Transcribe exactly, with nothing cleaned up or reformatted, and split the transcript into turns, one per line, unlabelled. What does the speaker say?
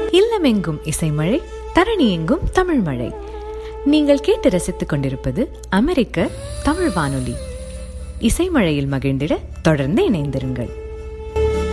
இல்லமெங்கும் இசைமழை, தரணி எங்கும் தமிழ் மழை. நீங்கள் கேட்டு ரசித்துக் கொண்டிருப்பது அமெரிக்க தமிழ் வானொலி. இசைமழையில் மகிழ்ந்திட தொடர்ந்து இணைந்திருங்கள்.